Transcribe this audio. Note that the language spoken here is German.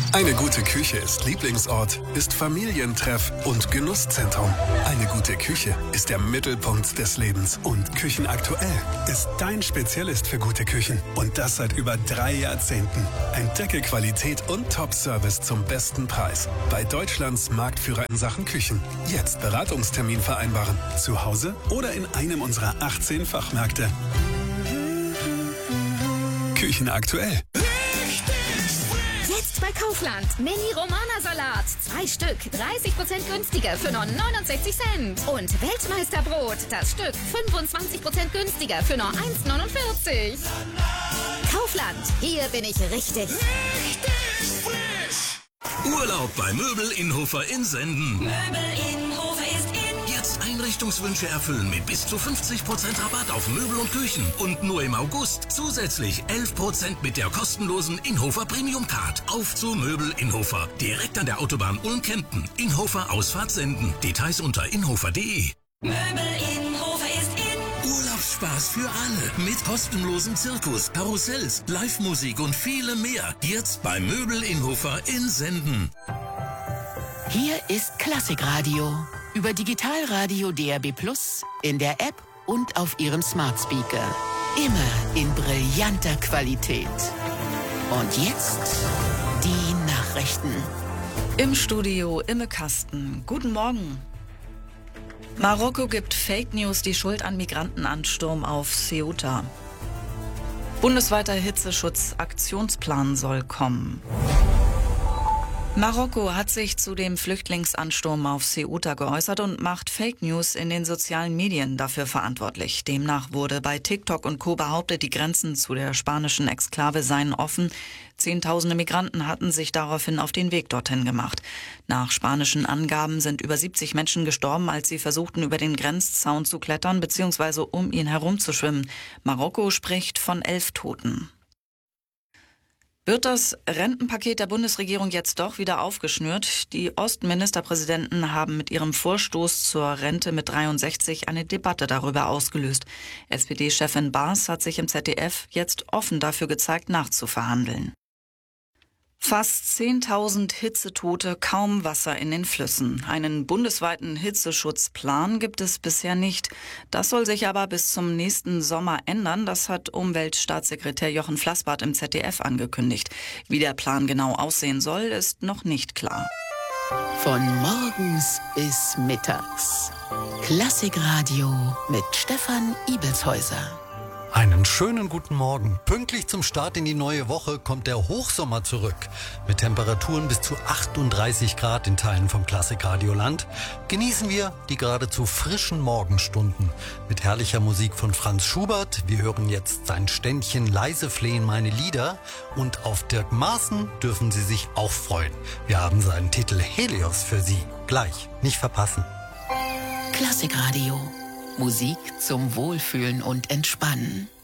Eine gute Küche ist Lieblingsort, ist Familientreff und Genusszentrum. Eine gute Küche ist der Mittelpunkt des Lebens. Und Küchenaktuell ist dein Spezialist für gute Küchen. Und das seit über 3 Jahrzehnten. Entdecke Qualität und Top-Service zum besten Preis. Bei Deutschlands Marktführer in Sachen Küchen. Jetzt Beratungstermin vereinbaren. Zu Hause oder in einem unserer 18 Fachmärkte. Küchenaktuell. Jetzt bei Kaufland. Mini-Romana-Salat. 2 Stück. 30% günstiger für nur 69 Cent. Und Weltmeisterbrot. Das Stück. 25% günstiger für nur 1,49. Kaufland. Hier bin ich richtig. Richtig frisch. Urlaub bei Möbel Innhofer in Senden. Möbel Innhofer ist in. Jetzt Einrichtungswünsche erfüllen mit bis zu 50% Rabatt auf Möbel und Küchen. Und nur im August zusätzlich 11% mit der kostenlosen Innhofer Premium Card. Auf zu Möbel Innhofer. Direkt an der Autobahn Ulm-Kempten. Innhofer Ausfahrt Senden. Details unter innhofer.de. Möbel Innhofer ist in. Urlaubsspaß für alle. Mit kostenlosem Zirkus, Karussells, Live-Musik und viele mehr. Jetzt bei Möbel Innhofer in Senden. Hier ist Klassikradio. Über Digitalradio DAB+, in der App und auf Ihrem Smart Speaker. Immer in brillanter Qualität. Und jetzt die Nachrichten. Im Studio Imme Kasten. Guten Morgen. Marokko gibt Fake News die Schuld an Migrantenansturm auf Ceuta. Bundesweiter Hitzeschutzaktionsplan soll kommen. Marokko hat sich zu dem Flüchtlingsansturm auf Ceuta geäußert und macht Fake News in den sozialen Medien dafür verantwortlich. Demnach wurde bei TikTok und Co. behauptet, die Grenzen zu der spanischen Exklave seien offen. Zehntausende Migranten hatten sich daraufhin auf den Weg dorthin gemacht. Nach spanischen Angaben sind über 70 Menschen gestorben, als sie versuchten, über den Grenzzaun zu klettern bzw. um ihn herumzuschwimmen. Marokko spricht von 11 Toten. Wird das Rentenpaket der Bundesregierung jetzt doch wieder aufgeschnürt? Die Ostministerpräsidenten haben mit ihrem Vorstoß zur Rente mit 63 eine Debatte darüber ausgelöst. SPD-Chefin Baas hat sich im ZDF jetzt offen dafür gezeigt, nachzuverhandeln. Fast 10.000 Hitzetote, kaum Wasser in den Flüssen. Einen bundesweiten Hitzeschutzplan gibt es bisher nicht. Das soll sich aber bis zum nächsten Sommer ändern. Das hat Umweltstaatssekretär Jochen Flassbart im ZDF angekündigt. Wie der Plan genau aussehen soll, ist noch nicht klar. Von morgens bis mittags. Klassikradio mit Stefan Ibelshäuser. Einen schönen guten Morgen. Pünktlich zum Start in die neue Woche kommt der Hochsommer zurück. Mit Temperaturen bis zu 38 Grad in Teilen vom Klassikradioland genießen wir die geradezu frischen Morgenstunden. Mit herrlicher Musik von Franz Schubert. Wir hören jetzt sein Ständchen Leise flehen meine Lieder. Und auf Dirk Maaßen dürfen Sie sich auch freuen. Wir haben seinen Titel Helios für Sie. Gleich, nicht verpassen. Klassikradio. Musik zum Wohlfühlen und Entspannen.